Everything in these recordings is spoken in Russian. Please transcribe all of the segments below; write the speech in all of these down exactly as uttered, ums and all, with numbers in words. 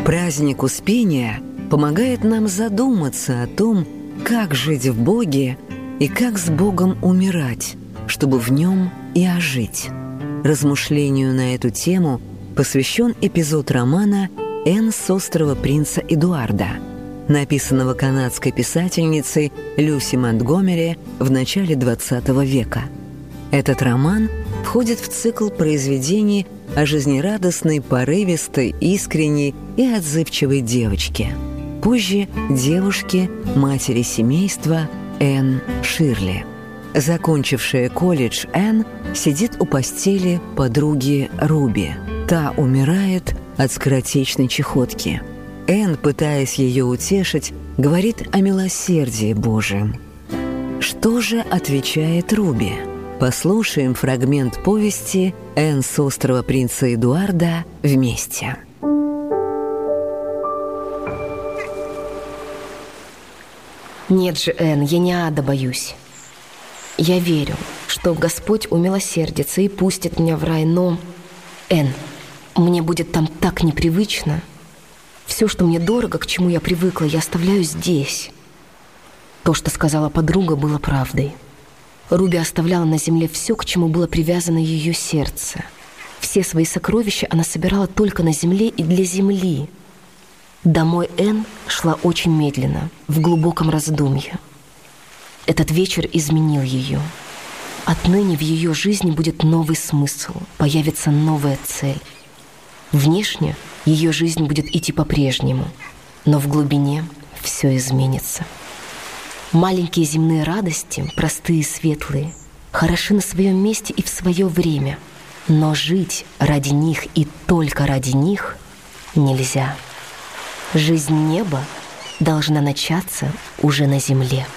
Праздник Успения помогает нам задуматься о том, как жить в Боге и как с Богом умирать, чтобы в Нем и ожить. Размышлению на эту тему посвящен эпизод романа «Энн с острова принца Эдуарда», написанного канадской писательницей Люси Монтгомери в начале двадцатого века. Этот роман входит в цикл произведений о жизнерадостной, порывистой, искренней и отзывчивой девочке. Позже девушке, матери семейства Энн Ширли. Закончившая колледж Энн сидит у постели подруги Руби. Та умирает от скоротечной чехотки. Энн, пытаясь ее утешить, говорит о милосердии Божьем. Что же отвечает Руби? Послушаем фрагмент повести «Энн с острова принца Эдуарда» вместе. Нет же, Энн, я не ада боюсь. Я верю, что Господь умилосердится и пустит меня в рай, но... Энн, мне будет там так непривычно. Все, что мне дорого, к чему я привыкла, я оставляю здесь. То, что сказала подруга, было правдой. Руби оставляла на земле все, к чему было привязано ее сердце. Все свои сокровища она собирала только на земле и для земли. Домой Энн шла очень медленно, в глубоком раздумье. Этот вечер изменил ее. Отныне в ее жизни будет новый смысл, появится новая цель. Внешне ее жизнь будет идти по-прежнему, но в глубине все изменится. Маленькие земные радости, простые и светлые, хороши на своем месте и в свое время, но жить ради них и только ради них нельзя. Жизнь неба должна начаться уже на земле.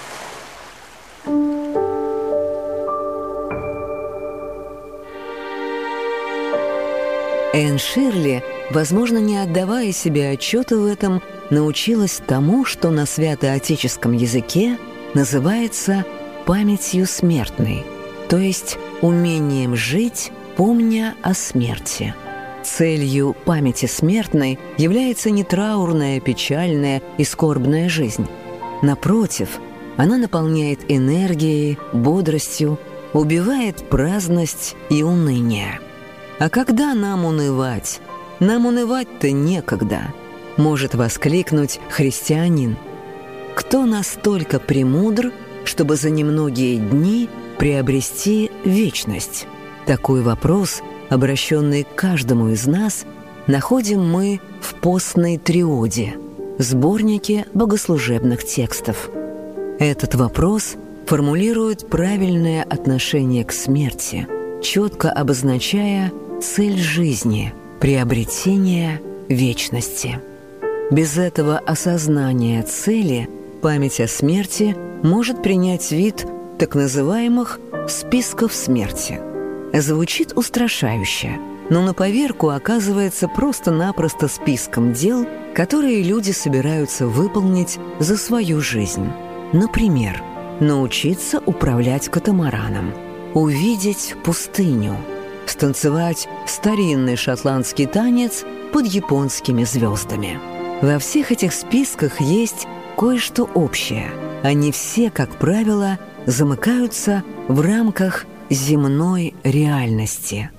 Энн Ширли, возможно, не отдавая себе отчета в этом, научилась тому, что на святоотеческом языке называется памятью смертной, то есть умением жить, помня о смерти. Целью памяти смертной является не траурная, печальная и скорбная жизнь. Напротив, она наполняет энергией, бодростью, убивает праздность и уныние. А когда нам унывать? Нам унывать-то некогда, может воскликнуть христианин. Кто настолько премудр, чтобы за немногие дни приобрести вечность? Такой вопрос, обращенный к каждому из нас, находим мы в постной триоде, сборнике богослужебных текстов. Этот вопрос формулирует правильное отношение к смерти, четко обозначая цель жизни – приобретение вечности. Без этого осознания цели память о смерти может принять вид так называемых «списков смерти». Звучит устрашающе, но на поверку оказывается просто-напросто списком дел, которые люди собираются выполнить за свою жизнь. Например, научиться управлять катамараном, увидеть пустыню, станцевать старинный шотландский танец под японскими звездами. Во всех этих списках есть кое-что общее. Они все, как правило, замыкаются в рамках земной реальности.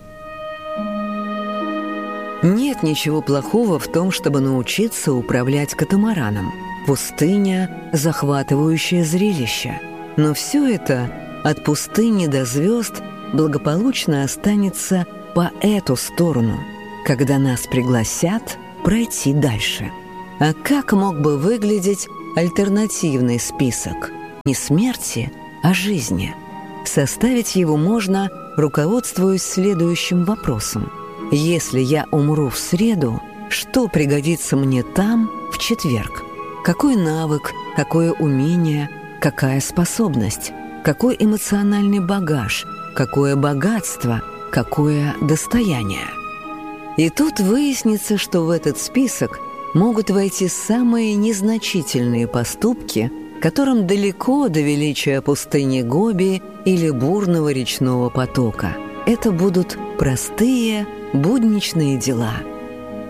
Нет ничего плохого в том, чтобы научиться управлять катамараном. Пустыня – захватывающее зрелище. Но все это от пустыни до звезд благополучно останется по эту сторону, когда нас пригласят пройти дальше. А как мог бы выглядеть альтернативный список? Не смерти, а жизни. Составить его можно, руководствуясь следующим вопросом. Если я умру в среду, что пригодится мне там в четверг? Какой навык, какое умение, какая способность, какой эмоциональный багаж, какое богатство, какое достояние? И тут выяснится, что в этот список могут войти самые незначительные поступки, которым далеко до величия пустыни Гоби или бурного речного потока. Это будут простые, будничные дела.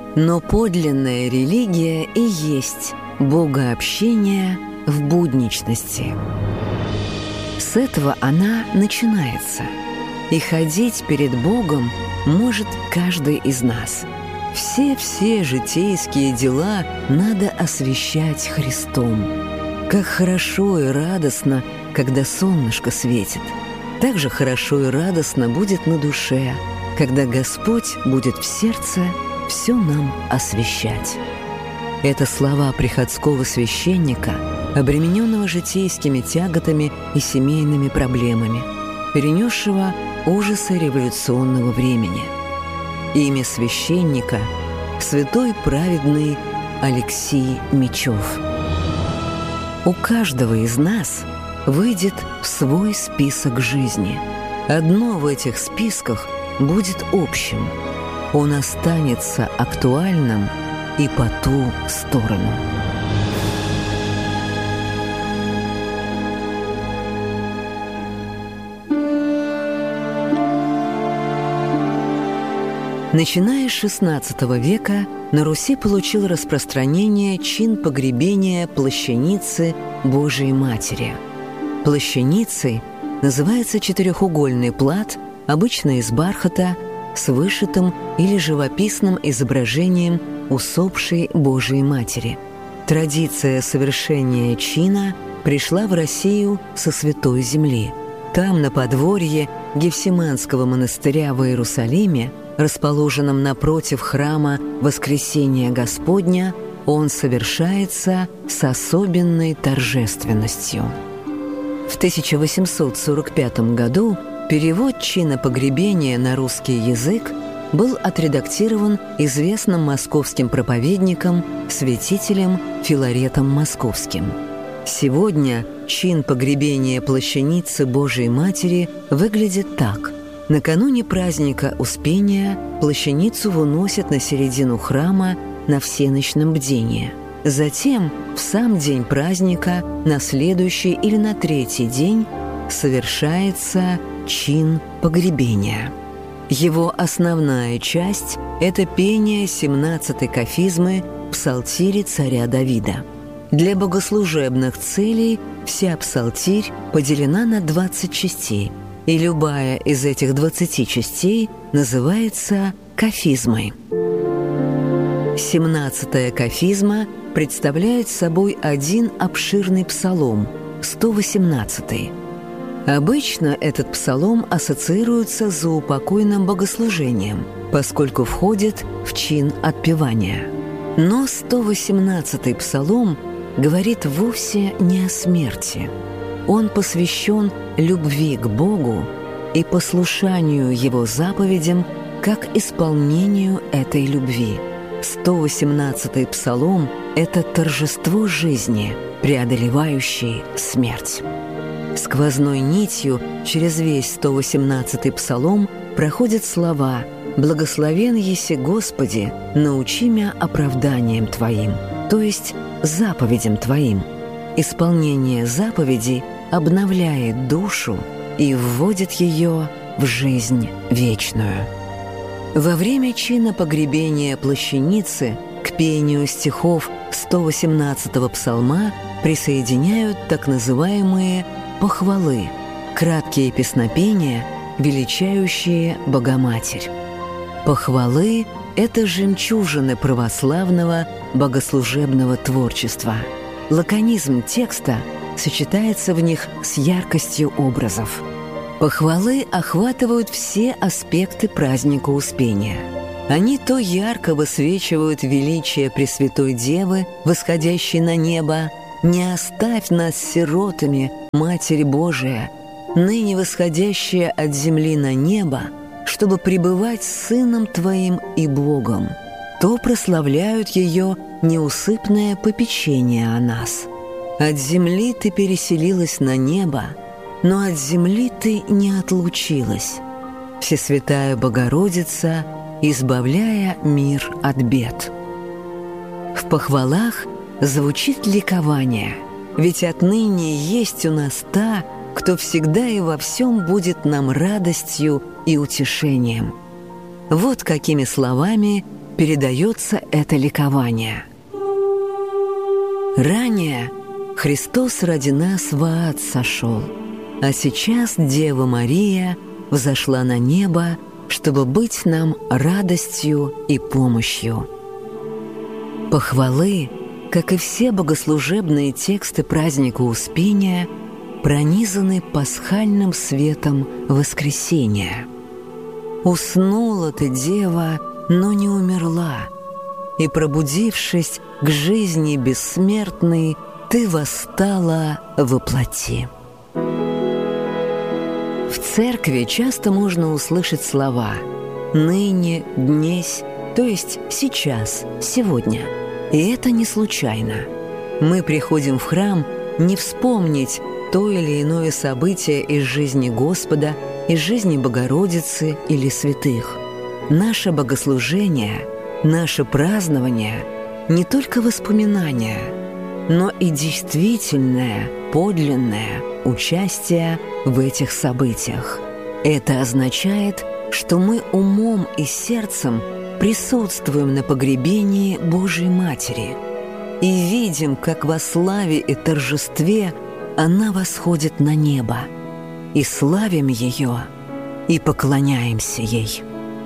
Но подлинная религия и есть богообщение в будничности. С этого она начинается. И ходить перед Богом может каждый из нас. Все-все житейские дела надо освящать Христом. Как хорошо и радостно, когда солнышко светит. Так же хорошо и радостно будет на душе, когда Господь будет в сердце все нам освящать. Это слова приходского священника, обремененного житейскими тяготами и семейными проблемами, перенесшего ужасы революционного времени. Имя священника – святой праведный Алексий Мечев. У каждого из нас выйдет в свой список жизни. Одно в этих списках будет общим. Он останется актуальным и по ту сторону. Начиная с шестнадцатого века на Руси получил распространение чин погребения плащаницы Божией Матери. Плащаницей называется четырехугольный плат, обычно из бархата, с вышитым или живописным изображением усопшей Божией Матери. Традиция совершения чина пришла в Россию со Святой Земли. Там, на подворье Гефсиманского монастыря в Иерусалиме, расположенном напротив храма Воскресения Господня, он совершается с особенной торжественностью. В тысяча восемьсот сорок пятом году перевод чина погребения на русский язык был отредактирован известным московским проповедником, святителем Филаретом Московским. Сегодня чин погребения плащаницы Божией Матери выглядит так. Накануне праздника Успения плащаницу выносят на середину храма на всеночном бдении. Затем, в сам день праздника, на следующий или на третий день совершается чин погребения. Его основная часть – это пение семнадцатой кафизмы псалтири царя Давида. Для богослужебных целей вся псалтирь поделена на двадцать частей, и любая из этих двадцати частей называется кафизмой. Семнадцатая кафизма представляет собой один обширный псалом, сто восемнадцатый. Обычно этот псалом ассоциируется с заупокойным богослужением, поскольку входит в чин отпевания. Но сто восемнадцатый псалом говорит вовсе не о смерти. Он посвящен любви к Богу и послушанию Его заповедям как исполнению этой любви. сто восемнадцатый псалом – это торжество жизни, преодолевающей смерть. Сквозной нитью через весь сто восемнадцатый псалом проходят слова «Благословен еси Господи, научи мя оправданием Твоим», то есть заповедям Твоим. Исполнение заповедей обновляет душу и вводит ее в жизнь вечную. Во время чина погребения плащаницы к пению стихов сто восемнадцатого псалма присоединяют так называемые похвалы, краткие песнопения, величающие Богоматерь. Похвалы – это жемчужины православного богослужебного творчества. Лаконизм текста сочетается в них с яркостью образов. Похвалы охватывают все аспекты праздника Успения. Они то ярко высвечивают величие Пресвятой Девы, восходящей на небо, «Не оставь нас сиротами, Матерь Божия, ныне восходящая от земли на небо, чтобы пребывать с Сыном Твоим и Богом», то прославляют ее неусыпное попечение о нас. «От земли ты переселилась на небо, но от земли ты не отлучилась. Всесвятая Богородица, избавляя мир от бед». В похвалах звучит ликование, ведь отныне есть у нас та, кто всегда и во всем будет нам радостью и утешением. Вот какими словами передается это ликование. Ранее Христос ради нас в ад сошел, а сейчас Дева Мария взошла на небо, чтобы быть нам радостью и помощью. Похвалы, как и все богослужебные тексты праздника Успения, пронизаны пасхальным светом воскресения. «Уснула ты, Дева, но не умерла, и, пробудившись к жизни бессмертной, ты восстала во плоти». В церкви часто можно услышать слова «ныне», «днесь», то есть «сейчас», «сегодня». И это не случайно. Мы приходим в храм не вспомнить то или иное событие из жизни Господа, из жизни Богородицы или святых. Наше богослужение, наше празднование – не только воспоминания, но и действительное, подлинное участие в этих событиях. Это означает, что мы умом и сердцем присутствуем на погребении Божьей Матери и видим, как во славе и торжестве она восходит на небо, и славим ее, и поклоняемся ей.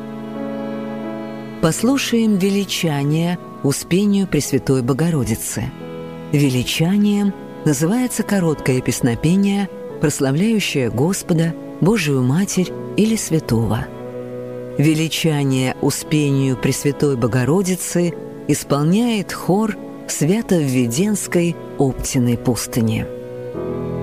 Послушаем величание Успению Пресвятой Богородицы. Величанием называется короткое песнопение, прославляющее Господа, Божию Матерь или Святого. Величание Успению Пресвятой Богородицы исполняет хор Свято-Введенской Оптиной пустыни.